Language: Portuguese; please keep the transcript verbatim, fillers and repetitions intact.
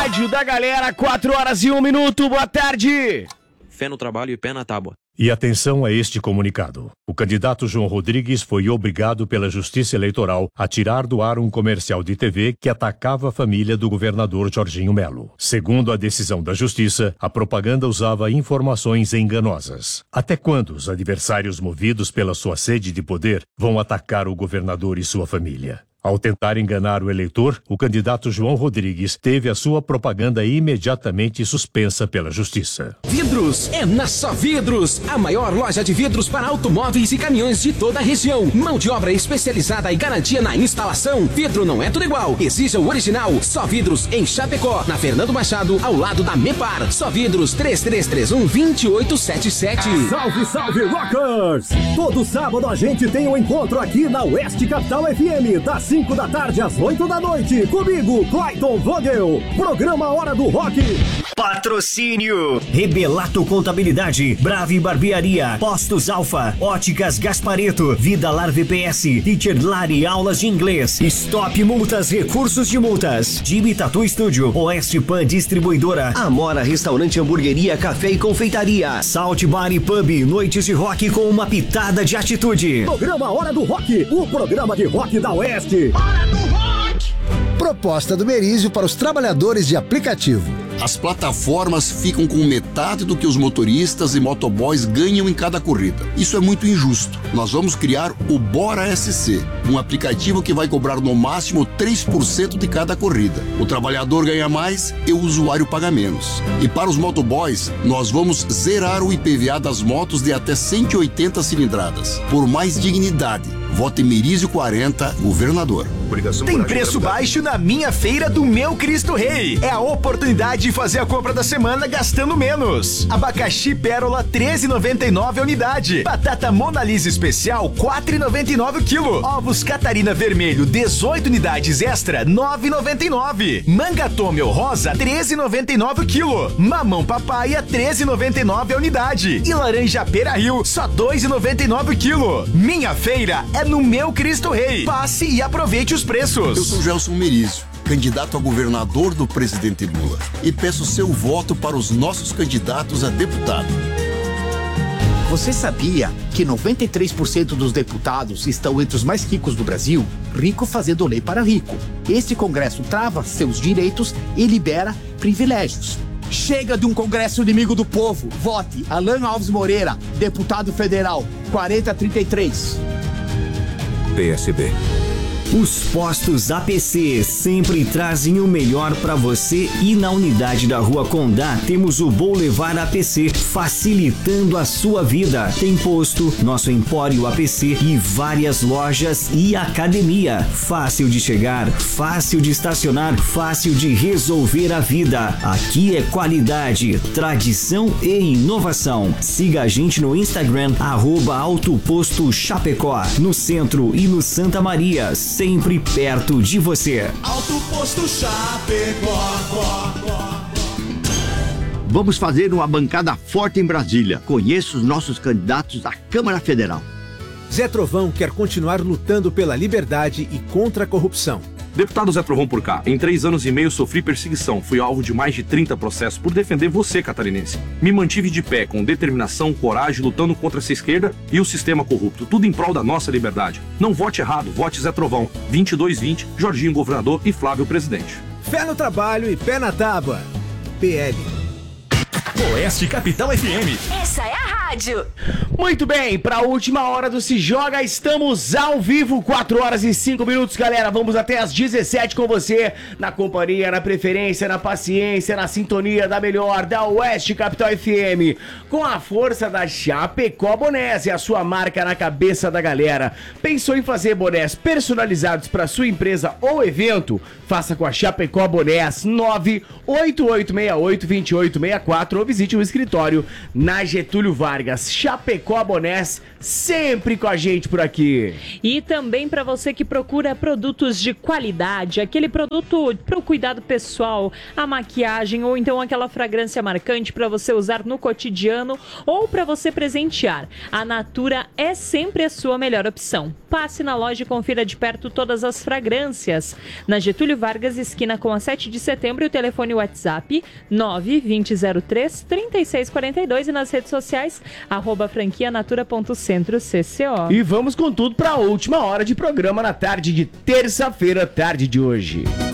rádio da galera, quatro horas e um minuto, boa tarde. Fé no trabalho e pé na tábua. E atenção a este comunicado. O candidato João Rodrigues foi obrigado pela Justiça Eleitoral a tirar do ar um comercial de T V que atacava a família do governador Jorginho Melo. Segundo a decisão da Justiça, a propaganda usava informações enganosas. Até quando os adversários movidos pela sua sede de poder vão atacar o governador e sua família? Ao tentar enganar o eleitor, o candidato João Rodrigues teve a sua propaganda imediatamente suspensa pela Justiça. Vidros é na Só Vidros, a maior loja de vidros para automóveis e caminhões de toda a região. Mão de obra especializada e garantia na instalação. Vidro não é tudo igual, exija o original. Só Vidros em Chapecó, na Fernando Machado, ao lado da Mepar. Só Vidros três três três um, dois oito sete sete. Salve, salve, rockers! Todo sábado a gente tem um encontro aqui na Oeste Capital F M, das cinco da tarde às oito da noite. Comigo, Clayton Vogel. Programa Hora do Rock. Patrocínio Rebelato Contabilidade, Brave Barbearia, Postos Alfa, Óticas Gaspareto, Vida Lar V P S, Teacher Lari Aulas de Inglês, Stop Multas, Recursos de Multas, Jimmy Tatu Studio, Oeste Pan Distribuidora, Amora Restaurante, Hamburgueria, Café e Confeitaria, Salt Bar e Pub, noites de rock com uma pitada de atitude. Programa Hora do Rock, o programa de rock da Oeste. Hora do Rock! Proposta do Merizio para os trabalhadores de aplicativo. As plataformas ficam com metade do que os motoristas e motoboys ganham em cada corrida. Isso é muito injusto. Nós vamos criar o Bora S C, um aplicativo que vai cobrar no máximo três por cento de cada corrida. O trabalhador ganha mais e o usuário paga menos. E para os motoboys, nós vamos zerar o I P V A das motos de até cento e oitenta cilindradas. Por mais dignidade, vote Merizio quarenta, governador. Tem preço baixo na minha feira do Meu Cristo Rei. É a oportunidade de fazer a compra da semana gastando menos. Abacaxi Pérola treze e noventa e nove a unidade. Batata Mona Lisa especial quatro e noventa e nove o quilo. Ovos Catarina Vermelho dezoito unidades extra nove e noventa e nove. Manga Tomel Rosa treze e noventa e nove o quilo. Mamão Papaya treze e noventa e nove a unidade. E laranja Pera Rio só dois e noventa e nove o quilo. Minha feira é no Meu Cristo Rei. Passe e aproveite os preços. Eu sou Gelson Merizio, candidato a governador do presidente Lula, e peço seu voto para os nossos candidatos a deputado. Você sabia que noventa e três por cento dos deputados estão entre os mais ricos do Brasil? Rico fazendo lei para rico. Este Congresso trava seus direitos e libera privilégios. Chega de um Congresso inimigo do povo. Vote Alan Alves Moreira, deputado federal, quarenta trinta e três. P S B. Os postos A P C sempre trazem o melhor para você, e na unidade da Rua Condá temos o Boulevard A P C, facilitando a sua vida. Tem posto, nosso Empório A P C e várias lojas e academia. Fácil de chegar, fácil de estacionar, fácil de resolver a vida. Aqui é qualidade, tradição e inovação. Siga a gente no Instagram, arroba Autoposto Chapecó, no centro e no Santa Maria, sempre perto de você. Alto Posto Chapecó. Vamos fazer uma bancada forte em Brasília. Conheça os nossos candidatos à Câmara Federal. Zé Trovão quer continuar lutando pela liberdade e contra a corrupção. Deputado Zé Trovão por cá. Em três anos e meio sofri perseguição. Fui alvo de mais de trinta processos por defender você, catarinense. Me mantive de pé, com determinação, coragem, lutando contra essa esquerda e o sistema corrupto. Tudo em prol da nossa liberdade. Não vote errado, vote Zé Trovão. vinte e dois vinte, Jorginho governador e Flávio presidente. Fé no trabalho e pé na tábua. P L. Oeste Capital F M. Essa é a rádio. Muito bem, para a última hora do Se Joga, estamos ao vivo, quatro horas e cinco minutos, galera. Vamos até às dezessete com você, na companhia, na preferência, na paciência, na sintonia da melhor, da Oeste Capital F M, com a força da Chapecó Bonés, e a sua marca na cabeça da galera. Pensou em fazer bonés personalizados para sua empresa ou evento? Faça com a Chapecó Bonés. Nove oito oito seis oito, dois oito seis quatro ou visite o escritório na G Getúlio Vargas. Chapecó Bonés, sempre com a gente por aqui. E também para você que procura produtos de qualidade, aquele produto para o cuidado pessoal, a maquiagem ou então aquela fragrância marcante para você usar no cotidiano ou para você presentear. A Natura é sempre a sua melhor opção. Passe na loja e confira de perto todas as fragrâncias. Na Getúlio Vargas, esquina com a sete de setembro, e o telefone WhatsApp nove dois zero três, três seis quatro dois e nas redes sociais, arroba franquia natura ponto centro C C O. E vamos com tudo para a última hora de programa na tarde de terça-feira, tarde de hoje.